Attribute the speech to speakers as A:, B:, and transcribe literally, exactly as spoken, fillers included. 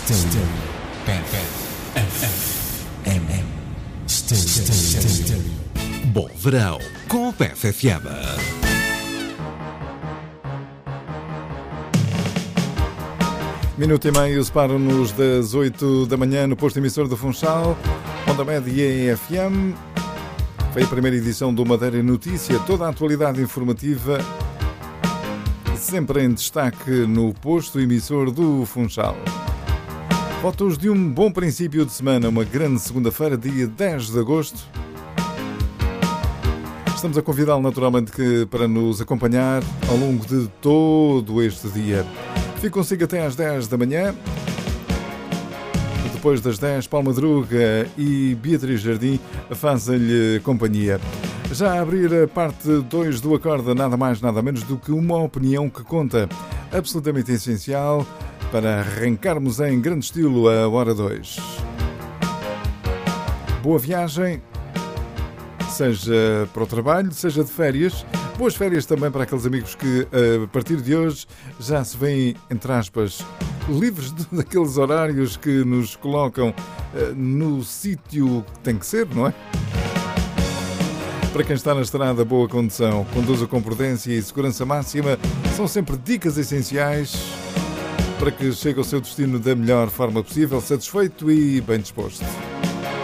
A: Stereo. M M. Stereo.
B: Bom verão com a P F F M.
C: Minuto e meio separam-nos das oito da manhã no posto emissor do Funchal, Onda Média e F M. Foi a primeira edição do Madeira Notícia, toda a atualidade informativa, sempre em destaque no posto emissor do Funchal. Votos de um bom princípio de semana, uma grande segunda-feira, dia dez de agosto. Estamos a convidá-lo naturalmente que, para nos acompanhar ao longo de todo este dia. Fico consigo até às dez da manhã. Depois das dez, Paulo Madruga e Beatriz Jardim fazem-lhe companhia. Já a abrir a parte dois do Acorda, nada mais, nada menos do que uma opinião que conta, absolutamente essencial para arrancarmos em grande estilo a hora dois. Boa viagem, seja para o trabalho, seja de férias. Boas férias também para aqueles amigos que, a partir de hoje, já se veem, entre aspas, livres daqueles horários que nos colocam no sítio que tem que ser, não é? Para quem está na estrada, boa condução, conduza com prudência e segurança máxima, são sempre dicas essenciais para que chegue ao seu destino da melhor forma possível, satisfeito e bem disposto.